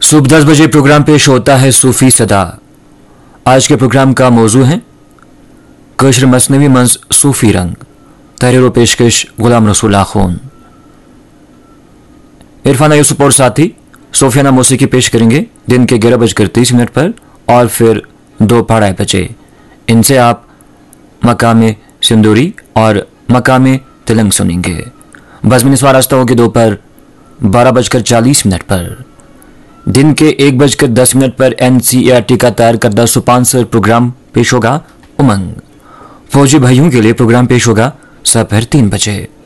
सुबह 10 बजे प्रोग्राम पेश होता है सूफी सदा। आज के प्रोग्राम का मौजू है कशर मसनवी मंज सूफी रंग। तहरीर व पेशकश गुलाम रसूल आखून। इरफान यूसुफ और साथी सोफियाना मौसीकी पेश करेंगे दिन के 11:30 पर और फिर 2:30 बजे। इनसे आप मकामे सिंदूरी और मकामे तिलंग सुनेंगे। बज़्म निस्वार रास्ता होगी दोपहर 12:40 पर। दिन के 1:10 पर NCERT का तैयार करदा सुपांसर प्रोग्राम पेश होगा उमंग। फौजी भाइयों के लिए प्रोग्राम पेश होगा दोपहर 3 बजे।